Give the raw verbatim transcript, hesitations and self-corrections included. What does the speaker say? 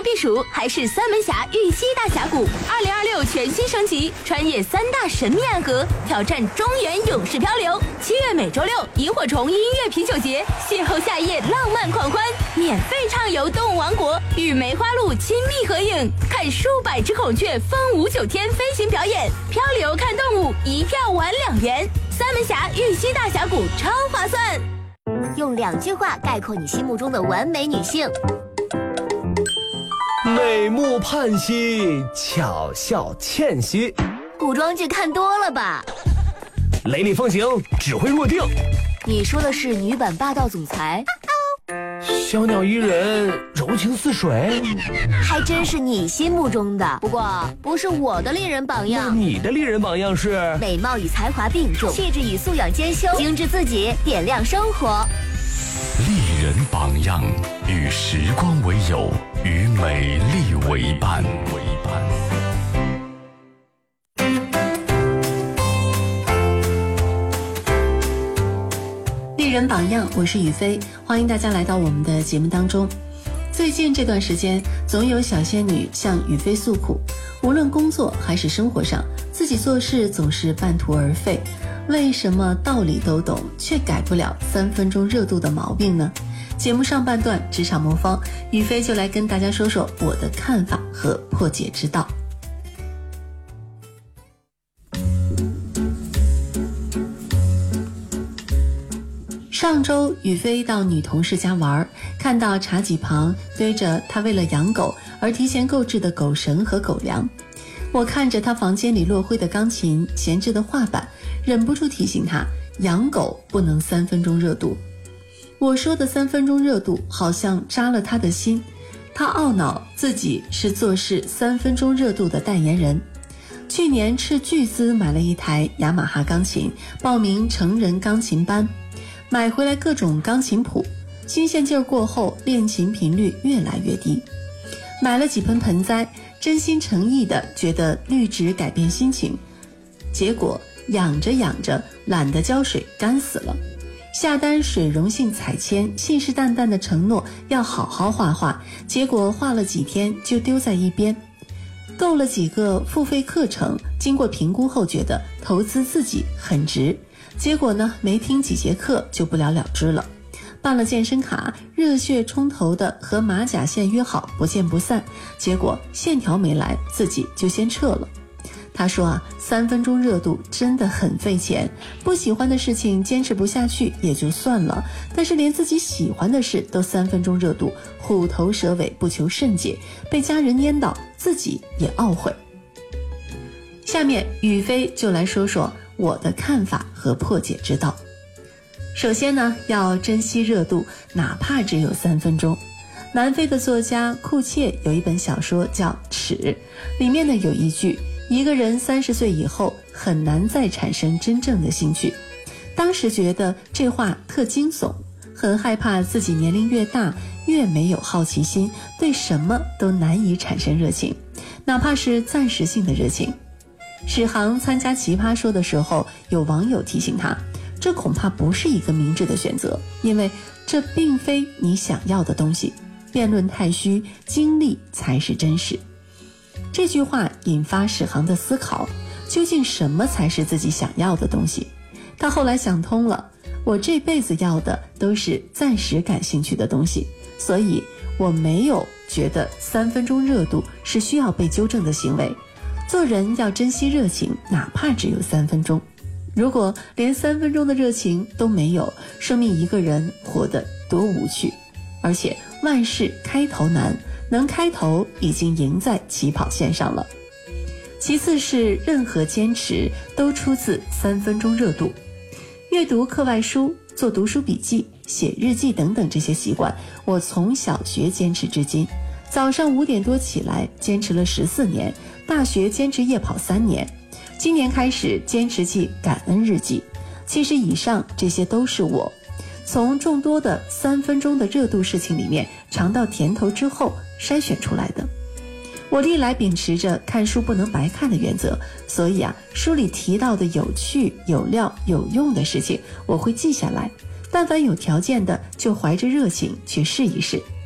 避暑还是三门峡玉溪大峡谷？二零二六全新升级，穿越三大神秘暗河，挑战中原勇士漂流。七月每周六，萤火虫音乐啤酒节，邂逅夏夜浪漫狂欢，免费畅游动物王国，与梅花鹿亲密合影，看数百只孔雀风舞九天飞行表演，漂流看动物，一票玩两元。三门峡玉溪大峡谷超划算。 用两句话概括你心目中的完美女性。 美目盼兮，巧笑倩兮。 古装剧看多了吧？ 雷厉风行，指挥若定。 你说的是女版霸道总裁？ 小鸟依人，柔情似水。 还真是你心目中的，不过不是我的丽人榜样。 你的丽人榜样是美貌与才华并重，气质与素养兼修，精致自己，点亮生活。 丽人榜样，与时光为友，与美丽为伴。为伴。 丽人榜样，我是雨飞，欢迎大家来到我们的节目当中。最近这段时间，总有小仙女向雨飞诉苦，无论工作还是生活上，自己做事总是半途而废。为什么道理都懂，却改不了三分钟热度的毛病呢？节目上半段职场魔方，雨飞就来跟大家说说我的看法和破解之道。上周雨飞到女同事家玩，看到茶几旁堆着她为了养狗而提前购置的狗绳和狗粮。我看着她房间里落灰的钢琴、闲置的画板，忍不住提醒她，养狗不能三分钟热度。我说的三分钟热度好像扎了她的心，她懊恼自己是做事三分钟热度的代言人。去年斥巨资买了一台雅马哈钢琴，报名成人钢琴班，买回来各种钢琴谱，新鲜劲儿过后，练琴频率越来越低。买了几盆盆栽，真心诚意的觉得绿植改变心情，结果养着养着懒得浇水，干死了。下单水溶性彩铅，信誓旦旦的承诺要好好画画，结果画了几天就丢在一边。购了几个付费课程，经过评估后觉得投资自己很值，结果呢，没听几节课就不了了之了。办了健身卡，热血冲头的和马甲线约好不见不散，结果线条没来，自己就先撤了。他说啊，三分钟热度真的很费钱，不喜欢的事情坚持不下去也就算了，但是连自己喜欢的事都三分钟热度，虎头蛇尾不求甚解，被家人拈到，自己也懊悔。下面雨飞就来说说我的看法和破解之道。首先呢，要珍惜热度，哪怕只有三分钟。南非的作家库切有一本小说叫《尺》，里面呢有一句，一个人三十岁以后很难再产生真正的兴趣。当时觉得这话特惊悚，很害怕自己年龄越大越没有好奇心，对什么都难以产生热情，哪怕是暂时性的热情。史航参加奇葩说的时候，有网友提醒他，这恐怕不是一个明智的选择，因为这并非你想要的东西，辩论太虚，经历才是真实。这句话引发史航的思考，究竟什么才是自己想要的东西？他后来想通了，我这辈子要的都是暂时感兴趣的东西，所以我没有觉得三分钟热度是需要被纠正的行为。做人要珍惜热情，哪怕只有三分钟。如果连三分钟的热情都没有，说明一个人活得多无趣。而且万事开头难，能开头已经赢在起跑线上了。其次是任何坚持都出自三分钟热度。阅读课外书、做读书笔记、写日记等等这些习惯，我从小学坚持至今。早上五点多起来，坚持了十四年，大学坚持夜跑三年，今年开始坚持记感恩日记。其实以上这些都是我从众多的三分钟的热度事情里面尝到甜头之后筛选出来的。我历来秉持着看书不能白看的原则，所以啊，书里提到的有趣、有料、有用的事情，我会记下来。但凡有条件的，就怀着热情去试一试。